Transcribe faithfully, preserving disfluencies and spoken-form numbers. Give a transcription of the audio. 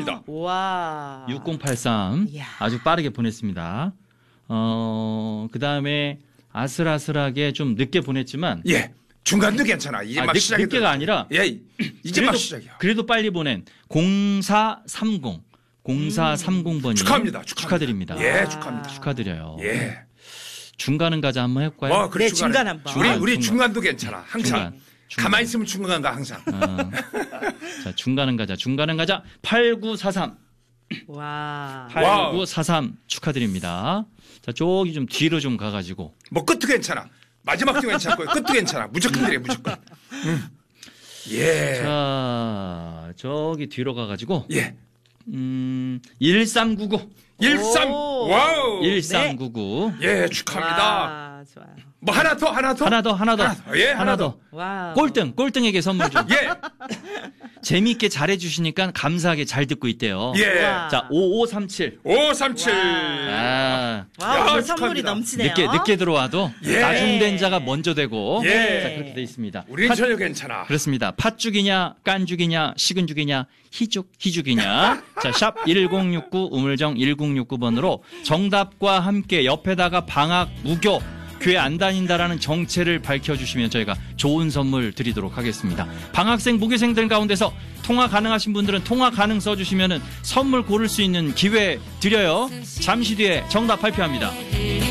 축하합니다. 와. 육공팔삼. 이야. 아주 빠르게 보냈습니다. 어, 그 다음에 아슬아슬하게 좀 늦게 보냈지만. 예. 중간도 괜찮아. 이제 아, 막 늦, 시작이 늦게가 아니라. 예. 이제 그래도, 막 시작이야. 그래도 빨리 보낸 공사삼공. 공사삼공 번이. 축하합니다. 축하합니다. 축하드립니다. 예, 축하합니다. 축하드려요. 예. 중간은 가자 한번 해볼까요? 뭐, 그래, 네, 중간 한 번. 우리, 중간, 우리 중간. 중간도 괜찮아. 항상. 중간, 중간. 가만히 있으면 중간가, 항상. 어. 자, 중간은 가자. 중간은 가자. 팔구사삼. 와. 팔구사삼 축하드립니다. 자, 저기 좀 뒤로 좀 가가지고. 뭐, 끝도 괜찮아. 마지막도 괜찮고, 끝도 괜찮아. 무조건 그래, 무조건. 음. 예. 자, 저기 뒤로 가가지고. 예. 음, 일삼구구. 일삼, 오. 와우. 일삼구구. 예, 축하합니다. 와, 좋아요. 뭐, 하나 더, 하나 더? 하나 더, 하나 더. 하나 더. 예, 하나 더. 와. 꼴등, 꼴등에게 선물 좀. 예. 재미있게 잘해주시니까 감사하게 잘 듣고 있대요. 예. 와. 자, 오오삼칠. 오삼칠. 아, 와, 야, 오늘 선물이 축하합니다. 넘치네요. 늦게, 늦게 들어와도 예. 나중된 자가 먼저 되고. 예. 자, 그렇게 돼 있습니다. 우린 전혀 괜찮아. 그렇습니다. 팥죽이냐, 깐죽이냐, 식은죽이냐, 희죽, 희죽이냐. 자, 샵 일공육구, 우물정 일공육구 번으로 정답과 함께 옆에다가 방학 무교, 교회 안 다닌다라는 정체를 밝혀주시면 저희가 좋은 선물 드리도록 하겠습니다. 방학생, 무교생들 가운데서 통화 가능하신 분들은 통화 가능 써주시면 선물 고를 수 있는 기회 드려요. 잠시 뒤에 정답 발표합니다.